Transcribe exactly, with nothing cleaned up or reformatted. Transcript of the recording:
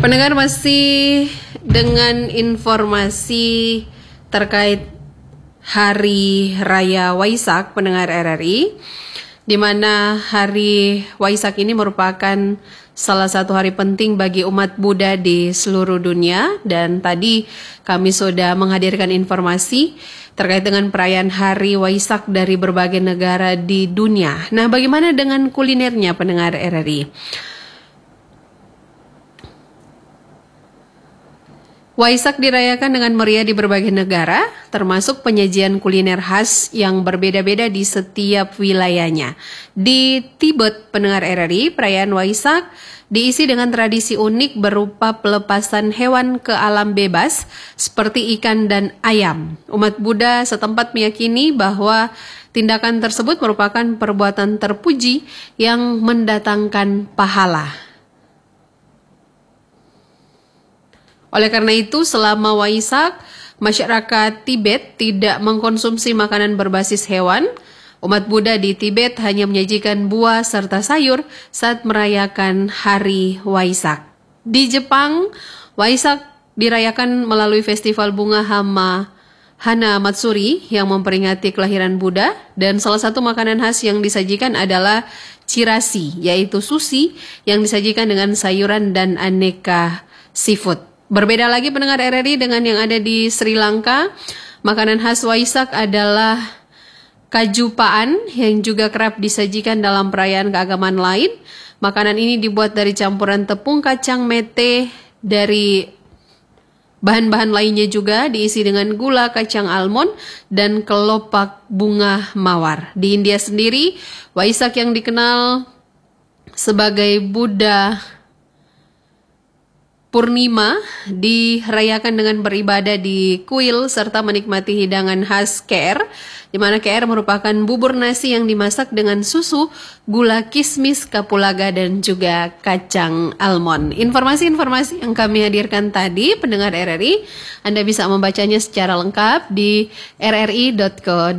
Pendengar, masih dengan informasi terkait Hari Raya Waisak, pendengar R R I, di mana Hari Waisak ini merupakan salah satu hari penting bagi umat Buddha di seluruh dunia. Dan tadi kami sudah menghadirkan informasi terkait dengan perayaan Hari Waisak dari berbagai negara di dunia. Nah, bagaimana dengan kulinernya, pendengar R R I? Waisak dirayakan dengan meriah di berbagai negara, termasuk penyajian kuliner khas yang berbeda-beda di setiap wilayahnya. Di Tibet, pendengar R R I, perayaan Waisak diisi dengan tradisi unik berupa pelepasan hewan ke alam bebas seperti ikan dan ayam. Umat Buddha setempat meyakini bahwa tindakan tersebut merupakan perbuatan terpuji yang mendatangkan pahala. Oleh karena itu, selama Waisak, masyarakat Tibet tidak mengkonsumsi makanan berbasis hewan. Umat Buddha di Tibet hanya menyajikan buah serta sayur saat merayakan Hari Waisak. Di Jepang, Waisak dirayakan melalui festival bunga Hama Hana Matsuri yang memperingati kelahiran Buddha, dan salah satu makanan khas yang disajikan adalah chirashi, yaitu sushi yang disajikan dengan sayuran dan aneka seafood. Berbeda lagi, pendengar R R I, dengan yang ada di Sri Lanka. Makanan khas Waisak adalah kajupaan yang juga kerap disajikan dalam perayaan keagamaan lain. Makanan ini dibuat dari campuran tepung kacang mete, dari bahan-bahan lainnya juga diisi dengan gula, kacang almond, dan kelopak bunga mawar. Di India sendiri, Waisak yang dikenal sebagai Buddha Purnima dirayakan dengan beribadah di kuil serta menikmati hidangan khas K R, di mana K R merupakan bubur nasi yang dimasak dengan susu, gula, kismis, kapulaga, dan juga kacang almond. Informasi-informasi yang kami hadirkan tadi, pendengar R R I, Anda bisa membacanya secara lengkap di r r i dot co.